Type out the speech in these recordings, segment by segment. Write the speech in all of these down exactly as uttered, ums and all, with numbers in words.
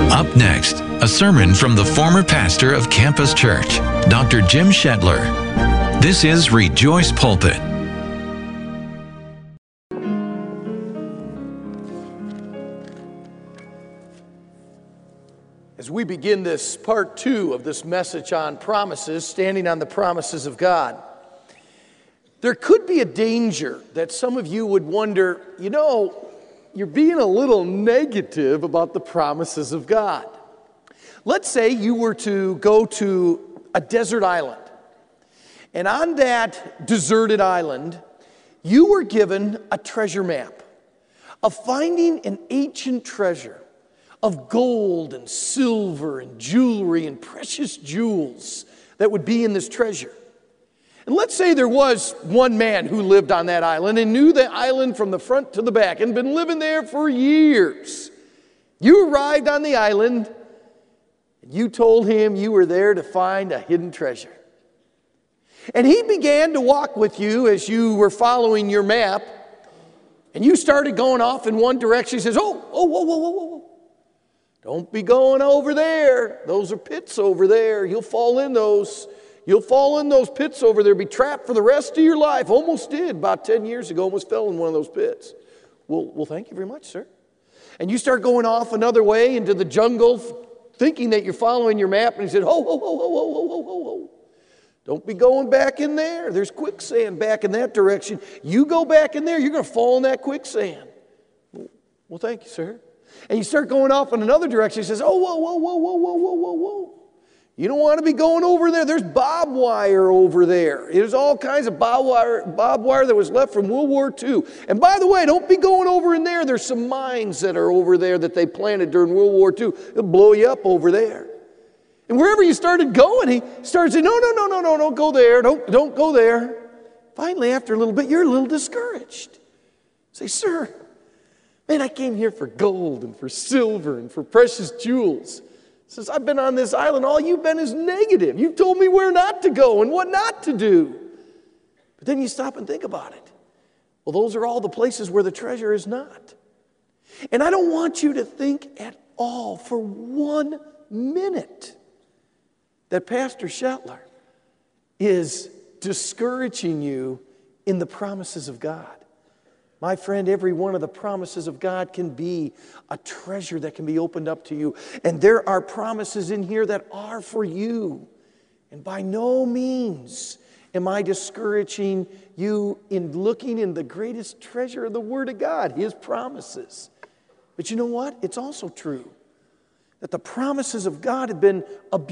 Up next, a sermon from the former pastor of Campus Church, Doctor Jim Shetler. This is Rejoice Pulpit. As we begin this part two of this message on promises, standing on the promises of God, there could be a danger that some of you would wonder, you know, you're being a little negative about the promises of God. Let's say you were to go to a desert island, and on that deserted island, you were given a treasure map of finding an ancient treasure of gold and silver and jewelry and precious jewels that would be in this treasure. And let's say there was one man who lived on that island and knew the island from the front to the back and been living there for years. You arrived on the island and you told him you were there to find a hidden treasure. And he began to walk with you as you were following your map, and you started going off in one direction. He says, oh, oh, whoa, whoa, whoa, whoa, whoa. Don't be going over there. Those are pits over there. You'll fall in those. You'll fall in those pits over there, be trapped for the rest of your life. Almost did about ten years ago, almost fell in one of those pits. Well, well, thank you very much, sir. And you start going off another way into the jungle, thinking that you're following your map, and he said, ho, ho, ho, ho, ho, ho, ho, ho, ho. Don't be going back in there. There's quicksand back in that direction. You go back in there, you're going to fall in that quicksand. Well, thank you, sir. And you start going off in another direction. He says, oh, whoa, whoa, whoa, whoa, whoa, whoa, whoa, whoa. You don't want to be going over there. There's barbed wire over there. There's all kinds of barbed wire, barbed wire that was left from World War Two. And by the way, don't be going over in there. There's some mines that are over there that they planted during World War Two. It'll blow you up over there. And wherever you started going, he started saying, no, no, no, no, no, don't go there. Don't, don't go there. Finally, after a little bit, you're a little discouraged. Say, sir, man, I came here for gold and for silver and for precious jewels. Since I've been on this island, all you've been is negative. You've told me where not to go and what not to do. But then you stop and think about it. Well, those are all the places where the treasure is not. And I don't want you to think at all for one minute that Pastor Shetler is discouraging you in the promises of God. My friend, every one of the promises of God can be a treasure that can be opened up to you. And there are promises in here that are for you. And by no means am I discouraging you in looking in the greatest treasure of the Word of God, His promises. But you know what? It's also true that the promises of God have been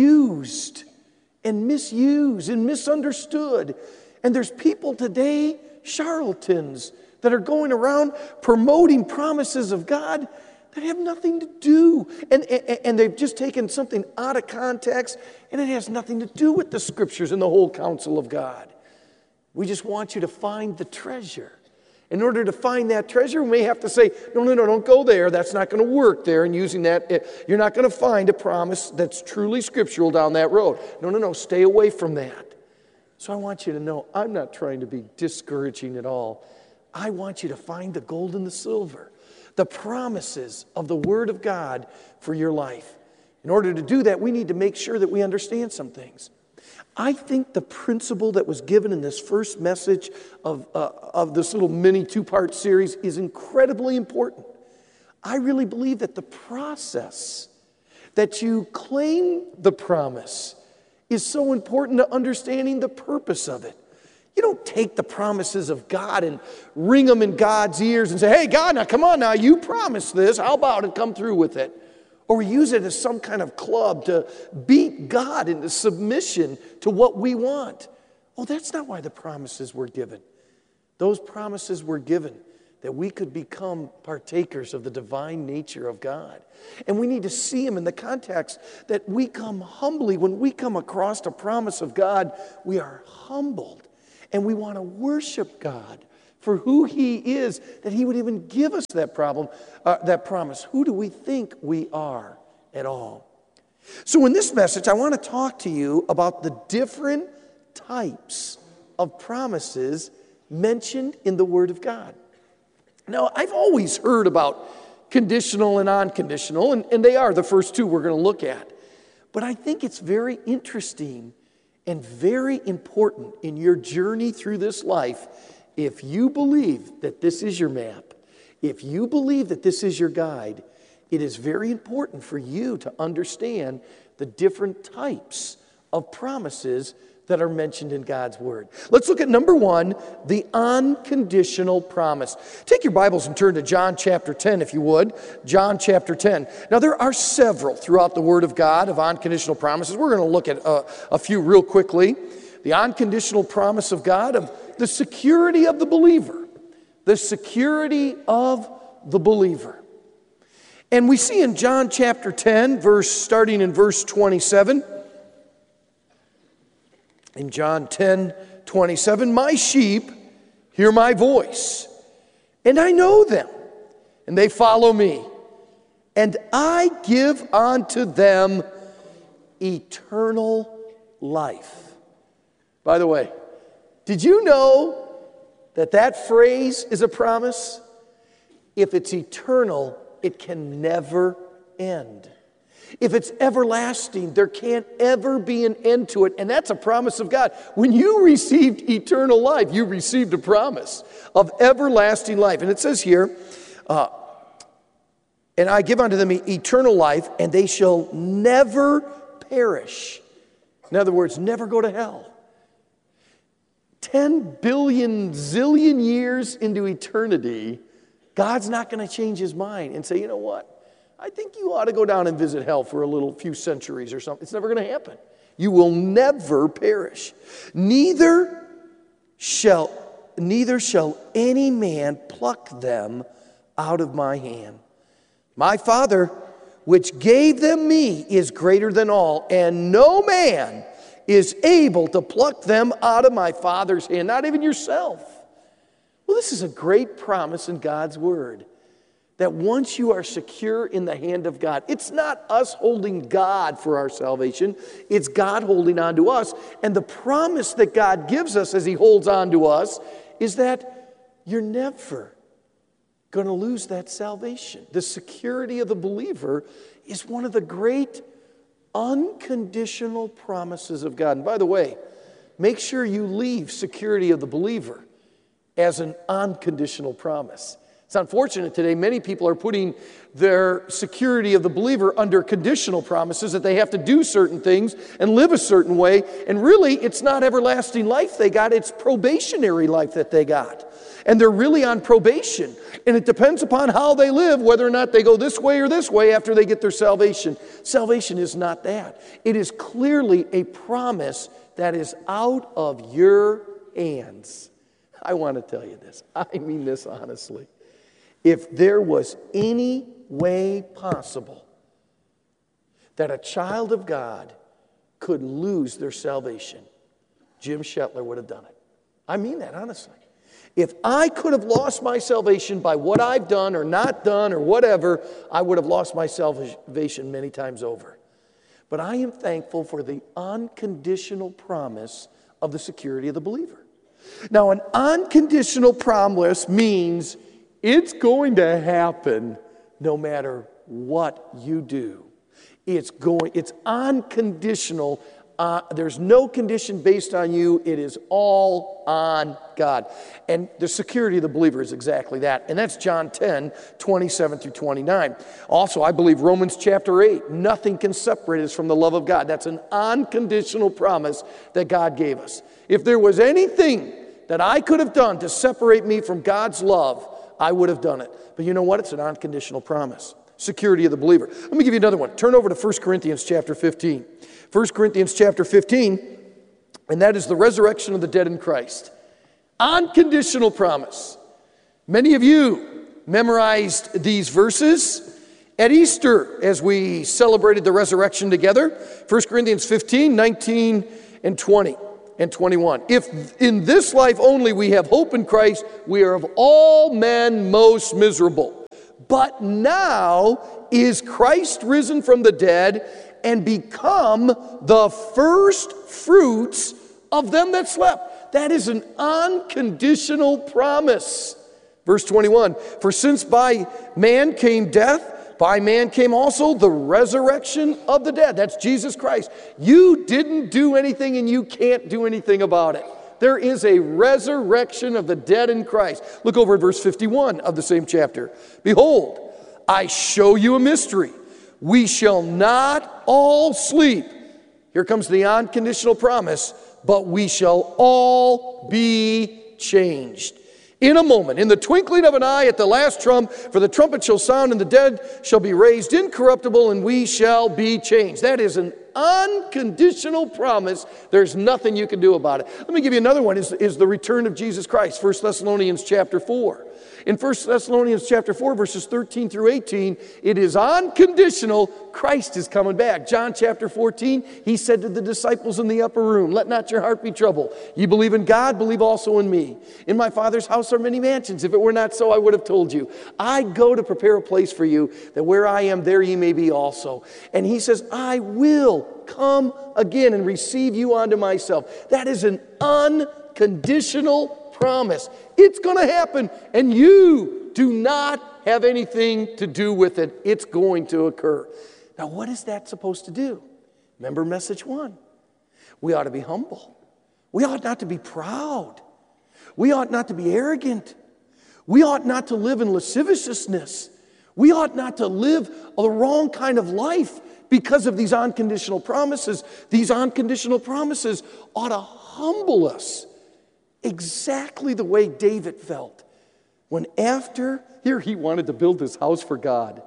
abused and misused and misunderstood. And there's people today, charlatans, that are going around promoting promises of God that have nothing to do. And, and, and they've just taken something out of context, and it has nothing to do with the Scriptures and the whole counsel of God. We just want you to find the treasure. In order to find that treasure, we may have to say, no, no, no, don't go there. That's not going to work there. And using that, you're not going to find a promise that's truly scriptural down that road. No, no, no, stay away from that. So I want you to know, I'm not trying to be discouraging at all. I want you to find the gold and the silver, the promises of the Word of God for your life. In order to do that, we need to make sure that we understand some things. I think the principle that was given in this first message of, uh, of this little mini two-part series is incredibly important. I really believe that the process that you claim the promise is so important to understanding the purpose of it. You don't take the promises of God and ring them in God's ears and say, hey, God, now come on now, you promised this. How about it? Come through with it. Or we use it as some kind of club to beat God into submission to what we want. Well, that's not why the promises were given. Those promises were given that we could become partakers of the divine nature of God. And we need to see them in the context that we come humbly. When we come across a promise of God, we are humbled. And we want to worship God for who He is, that He would even give us that problem, uh, that promise. Who do we think we are at all? So in this message, I want to talk to you about the different types of promises mentioned in the Word of God. Now, I've always heard about conditional and unconditional, and, and they are the first two we're going to look at. But I think it's very interesting and very important in your journey through this life. If you believe that this is your map, if you believe that this is your guide, it is very important for you to understand the different types of promises that are mentioned in God's Word. Let's look at number one, the unconditional promise. Take your Bibles and turn to John chapter ten, if you would. John chapter ten. Now, there are several throughout the Word of God of unconditional promises. We're going to look at a, a few real quickly. The unconditional promise of God of the security of the believer. The security of the believer. And we see in John chapter ten, verse starting in verse twenty-seven, in John ten, twenty-seven, my sheep hear my voice, and I know them, and they follow me, and I give unto them eternal life. By the way, did you know that that phrase is a promise? If it's eternal, it can never end. If it's everlasting, there can't ever be an end to it. And that's a promise of God. When you received eternal life, you received a promise of everlasting life. And it says here, uh, and I give unto them eternal life, and they shall never perish. In other words, never go to hell. Ten billion zillion years into eternity, God's not going to change his mind and say, you know what? I think you ought to go down and visit hell for a little few centuries or something. It's never going to happen. You will never perish. Neither shall, neither shall any man pluck them out of my hand. My Father, which gave them me, is greater than all, and no man is able to pluck them out of my Father's hand, not even yourself. Well, this is a great promise in God's Word. That once you are secure in the hand of God, it's not us holding God for our salvation, it's God holding on to us. And the promise that God gives us as he holds on to us is that you're never going to lose that salvation. The security of the believer is one of the great unconditional promises of God. And by the way, make sure you leave security of the believer as an unconditional promise. It's unfortunate today, many people are putting their security of the believer under conditional promises that they have to do certain things and live a certain way. And really, it's not everlasting life they got, it's probationary life that they got. And they're really on probation. And it depends upon how they live, whether or not they go this way or this way after they get their salvation. Salvation is not that. It is clearly a promise that is out of your hands. I want to tell you this. I mean this honestly. If there was any way possible that a child of God could lose their salvation, Jim Shetler would have done it. I mean that honestly. If I could have lost my salvation by what I've done or not done or whatever, I would have lost my salvation many times over. But I am thankful for the unconditional promise of the security of the believer. Now, an unconditional promise means it's going to happen no matter what you do. It's going, it's unconditional. Uh, there's no condition based on you. It is all on God. And the security of the believer is exactly that. And that's John ten, twenty-seven through twenty-nine. Also, I believe Romans chapter eight, nothing can separate us from the love of God. That's an unconditional promise that God gave us. If there was anything that I could have done to separate me from God's love, I would have done it. But you know what? It's an unconditional promise. Security of the believer. Let me give you another one. Turn over to First Corinthians chapter fifteen. First Corinthians chapter fifteen, and that is the resurrection of the dead in Christ. Unconditional promise. Many of you memorized these verses at Easter as we celebrated the resurrection together. First Corinthians fifteen, nineteen, and twenty. And twenty-one. If in this life only we have hope in Christ, we are of all men most miserable. But now is Christ risen from the dead and become the first fruits of them that slept. That is an unconditional promise Verse twenty-one, for since by man came death, by man came also the resurrection of the dead. That's Jesus Christ. You didn't do anything and you can't do anything about it. There is a resurrection of the dead in Christ. Look over at verse fifty-one of the same chapter. Behold, I show you a mystery. We shall not all sleep. Here comes the unconditional promise, but we shall all be changed. In a moment, in the twinkling of an eye, at the last trump, for the trumpet shall sound, and the dead shall be raised incorruptible, and we shall be changed. That is an unconditional promise. There's nothing you can do about it. Let me give you another one, is, is the return of Jesus Christ. First Thessalonians chapter four. In First Thessalonians chapter four, verses thirteen through eighteen, it is unconditional. Christ is coming back. John chapter fourteen, he said to the disciples in the upper room, let not your heart be troubled. You believe in God, believe also in me. In my Father's house are many mansions. If it were not so, I would have told you. I go to prepare a place for you, that where I am, there ye may be also. And he says, I will come again and receive you unto myself. That is an unconditional promise. It's going to happen, and you do not have anything to do with it. It's going to occur. Now, what is that supposed to do? Remember message one. We ought to be humble. We ought not to be proud. We ought not to be arrogant. We ought not to live in lasciviousness. We ought not to live the wrong kind of life because of these unconditional promises. These unconditional promises ought to humble us. Exactly the way David felt when after, here he wanted to build this house for God,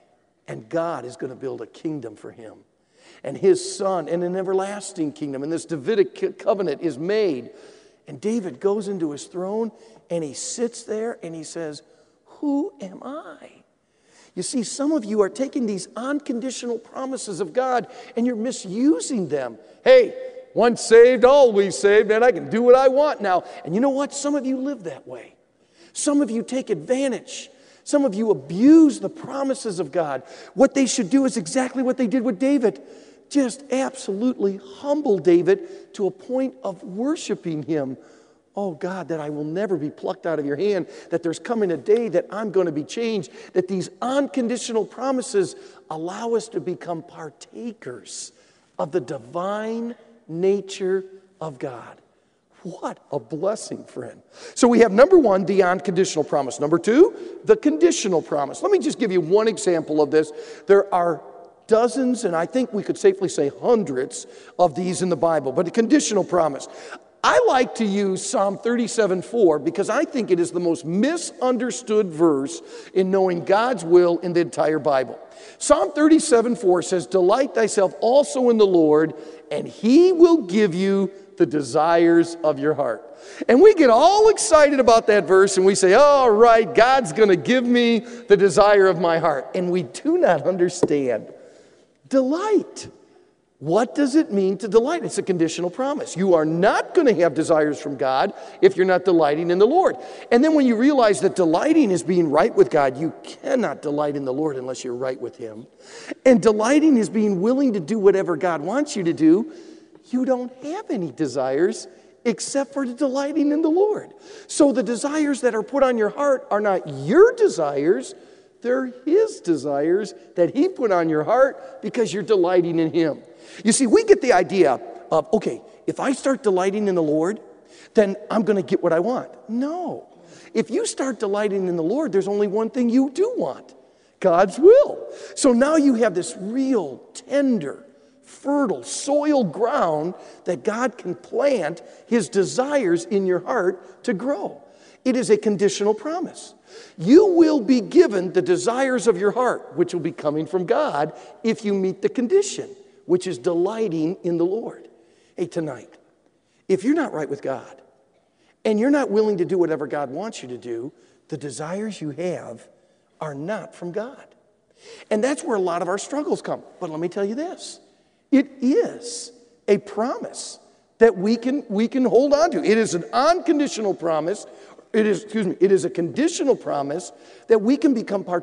and God is going to build a kingdom for him and his son and an everlasting kingdom, and this Davidic covenant is made. And David goes into his throne and he sits there and he says, who am I? You see, some of you are taking these unconditional promises of God and you're misusing them. Hey, once saved, always saved, and I can do what I want now. And you know what? Some of you live that way. Some of you take advantage. Some of you abuse the promises of God. What they should do is exactly what they did with David. Just absolutely humble David to a point of worshiping him. Oh God, that I will never be plucked out of your hand, that there's coming a day that I'm going to be changed, that these unconditional promises allow us to become partakers of the divine nature of God. What a blessing, friend. So we have number one, the unconditional promise. Number two, the conditional promise. Let me just give you one example of this. There are dozens, and I think we could safely say hundreds of these in the Bible, but a conditional promise. I like to use Psalm thirty-seven four because I think it is the most misunderstood verse in knowing God's will in the entire Bible. Psalm thirty-seven four says, delight thyself also in the Lord, and he will give you the desires of your heart. And we get all excited about that verse and we say, all right, God's going to give me the desire of my heart. And we do not understand delight. What does it mean to delight? It's a conditional promise. You are not going to have desires from God if you're not delighting in the Lord. And then when you realize that delighting is being right with God, you cannot delight in the Lord unless you're right with him. And delighting is being willing to do whatever God wants you to do. You don't have any desires except for delighting in the Lord. So the desires that are put on your heart are not your desires. They're his desires that he put on your heart because you're delighting in him. You see, we get the idea of, okay, if I start delighting in the Lord, then I'm going to get what I want. No. If you start delighting in the Lord, there's only one thing you do want: God's will. So now you have this real, tender, fertile, soil ground that God can plant his desires in your heart to grow. It is a conditional promise. You will be given the desires of your heart, which will be coming from God if you meet the condition, which is delighting in the Lord. Hey, tonight, if you're not right with God and you're not willing to do whatever God wants you to do, the desires you have are not from God. And that's where a lot of our struggles come. But let me tell you this. It is a promise that we can, we can hold on to. It is an unconditional promise. It is, excuse me, it is a conditional promise that we can become partakers